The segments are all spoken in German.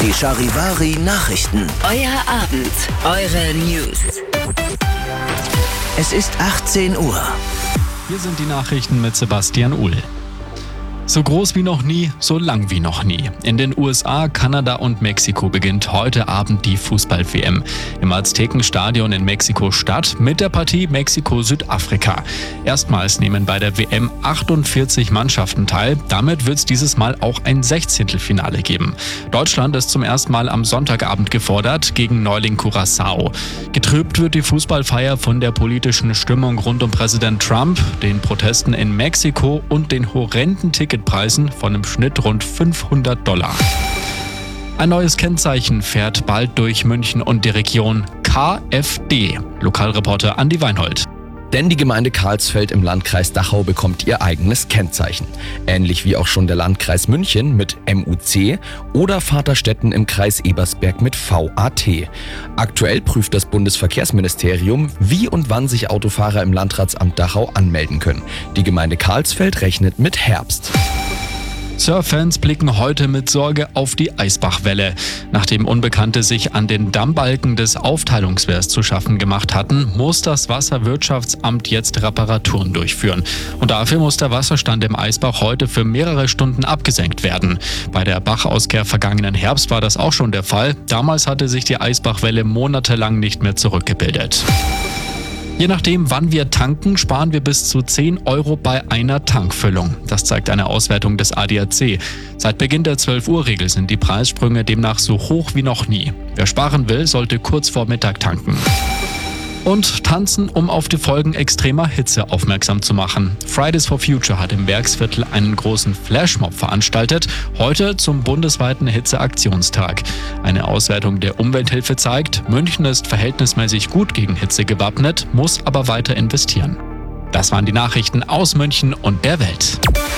Die Charivari Nachrichten. Euer Abend, eure News. Es ist 18 Uhr. Hier sind die Nachrichten mit Sebastian Uhl. So groß wie noch nie, so lang wie noch nie. In den USA, Kanada und Mexiko beginnt heute Abend die Fußball-WM. Im Aztekenstadion in Mexiko-Stadt mit der Partie Mexiko-Südafrika. Erstmals nehmen bei der WM 48 Mannschaften teil. Damit wird es dieses Mal auch ein 16. Finale geben. Deutschland ist zum ersten Mal am Sonntagabend gefordert gegen Neuling Curaçao. Getrübt wird die Fußballfeier von der politischen Stimmung rund um Präsident Trump, den Protesten in Mexiko und den horrenden Ticketpreisen von im Schnitt rund $500. Ein neues Kennzeichen fährt bald durch München und die Region: KFD. Lokalreporter Andi Weinhold. Denn die Gemeinde Karlsfeld im Landkreis Dachau bekommt ihr eigenes Kennzeichen. Ähnlich wie auch schon der Landkreis München mit MUC oder Vaterstetten im Kreis Ebersberg mit VAT. Aktuell prüft das Bundesverkehrsministerium, wie und wann sich Autofahrer im Landratsamt Dachau anmelden können. Die Gemeinde Karlsfeld rechnet mit Herbst. Surffans blicken heute mit Sorge auf die Eisbachwelle. Nachdem Unbekannte sich an den Dammbalken des Aufteilungswehrs zu schaffen gemacht hatten, muss das Wasserwirtschaftsamt jetzt Reparaturen durchführen. Und dafür muss der Wasserstand im Eisbach heute für mehrere Stunden abgesenkt werden. Bei der Bachauskehr vergangenen Herbst war das auch schon der Fall. Damals hatte sich die Eisbachwelle monatelang nicht mehr zurückgebildet. Je nachdem, wann wir tanken, sparen wir bis zu 10 € bei einer Tankfüllung. Das zeigt eine Auswertung des ADAC. Seit Beginn der 12-Uhr-Regel sind die Preissprünge demnach so hoch wie noch nie. Wer sparen will, sollte kurz vor Mittag tanken. Und tanzen, um auf die Folgen extremer Hitze aufmerksam zu machen. Fridays for Future hat im Werksviertel einen großen Flashmob veranstaltet, heute zum bundesweiten Hitzeaktionstag. Eine Auswertung der Umwelthilfe zeigt, München ist verhältnismäßig gut gegen Hitze gewappnet, muss aber weiter investieren. Das waren die Nachrichten aus München und der Welt.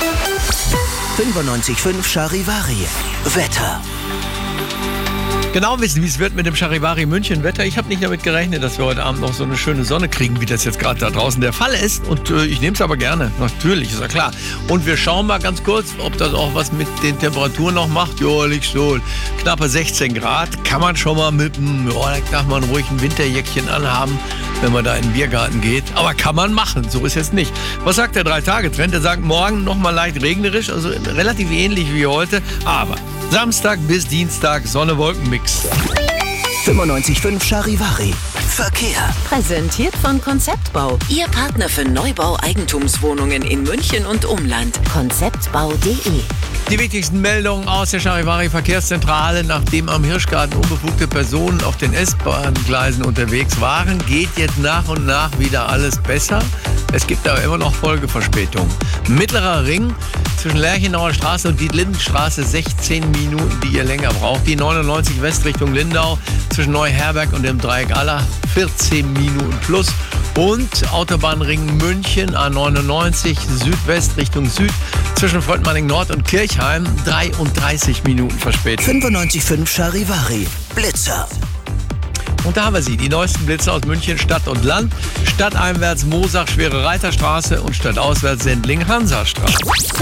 95.5 Charivari. Wetter. Genau wissen, wie es wird mit dem Charivari München Wetter. Ich habe nicht damit gerechnet, dass wir heute Abend noch so eine schöne Sonne kriegen, wie das jetzt gerade da draußen der Fall ist. Und ich nehme es aber gerne. Natürlich, ist ja klar. Und wir schauen mal ganz kurz, ob das auch was mit den Temperaturen noch macht. Ja, liegt so. Knappe 16 Grad. Kann man schon mal mit einem, da darf man ruhig ein Winterjäckchen anhaben, wenn man da in den Biergarten geht. Aber kann man machen. So ist jetzt nicht. Was sagt der 3-Tage-Trend? Der sagt, morgen noch mal leicht regnerisch, also relativ ähnlich wie heute. Aber Samstag bis Dienstag Sonne-Wolken-Mix. 95.5 Charivari. Verkehr. Präsentiert von Konzeptbau. Ihr Partner für Neubau Eigentumswohnungen in München und Umland. Konzeptbau.de. Die wichtigsten Meldungen aus der Charivari Verkehrszentrale: Nachdem am Hirschgarten unbefugte Personen auf den S-Bahn-Gleisen unterwegs waren, geht jetzt nach und nach wieder alles besser. Es gibt aber immer noch Folgeverspätungen. Mittlerer Ring zwischen Lerchenauer Straße und Dietlindenstraße 16 Minuten, die ihr länger braucht. Die 99 West Richtung Lindau zwischen Neuherberg und dem Dreieck Aller 14 Minuten plus. Und Autobahnring München A99 Südwest Richtung Süd zwischen Volkmanning Nord und Kirchheim 33 Minuten verspätet. 95.5 Charivari. Blitzer. Und da haben wir sie, die neuesten Blitze aus München, Stadt und Land. Stadteinwärts Moosach, Schwere Reiterstraße und stadtauswärts Sendling, Hansastraße.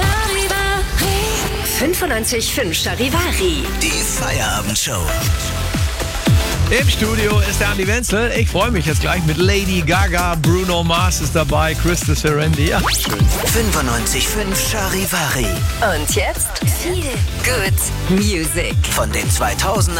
95.5 Charivari. Die Feierabendshow. Im Studio ist der Andi Wenzel. Ich freue mich jetzt gleich mit Lady Gaga, Bruno Mars ist dabei, Christus Ferendi. Ja, schön. 95.5 Charivari. Und jetzt viel Good Music. Von den 2000ern